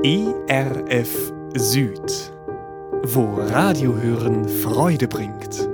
ERF Süd, wo Radiohören Freude bringt.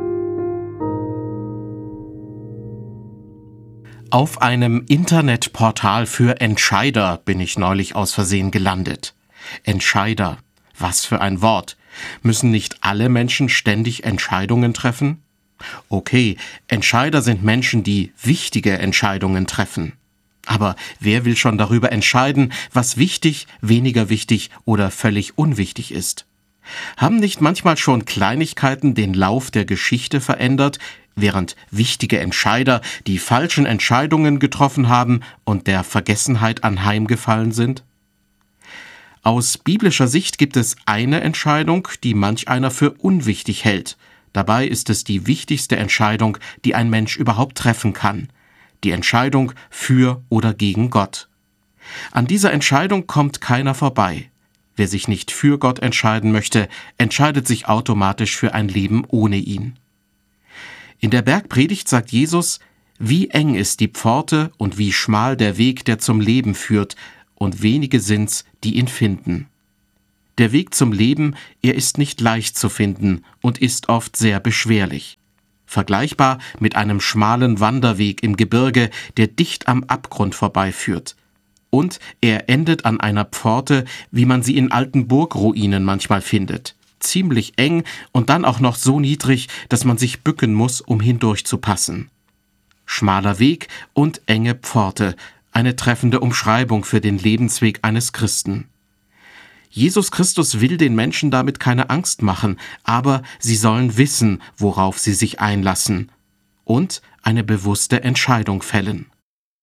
Auf einem Internetportal für Entscheider bin ich neulich aus Versehen gelandet. Entscheider, was für ein Wort. Müssen nicht alle Menschen ständig Entscheidungen treffen? Okay, Entscheider sind Menschen, die wichtige Entscheidungen treffen. Aber wer will schon darüber entscheiden, was wichtig, weniger wichtig oder völlig unwichtig ist? Haben nicht manchmal schon Kleinigkeiten den Lauf der Geschichte verändert, während wichtige Entscheider die falschen Entscheidungen getroffen haben und der Vergessenheit anheimgefallen sind? Aus biblischer Sicht gibt es eine Entscheidung, die manch einer für unwichtig hält. Dabei ist es die wichtigste Entscheidung, die ein Mensch überhaupt treffen kann. Die Entscheidung für oder gegen Gott. An dieser Entscheidung kommt keiner vorbei. Wer sich nicht für Gott entscheiden möchte, entscheidet sich automatisch für ein Leben ohne ihn. In der Bergpredigt sagt Jesus, wie eng ist die Pforte und wie schmal der Weg, der zum Leben führt, und wenige sind's, die ihn finden. Der Weg zum Leben, er ist nicht leicht zu finden und ist oft sehr beschwerlich. Vergleichbar mit einem schmalen Wanderweg im Gebirge, der dicht am Abgrund vorbeiführt. Und er endet an einer Pforte, wie man sie in alten Burgruinen manchmal findet. Ziemlich eng und dann auch noch so niedrig, dass man sich bücken muss, um hindurchzupassen. Schmaler Weg und enge Pforte, eine treffende Umschreibung für den Lebensweg eines Christen. Jesus Christus will den Menschen damit keine Angst machen, aber sie sollen wissen, worauf sie sich einlassen und eine bewusste Entscheidung fällen.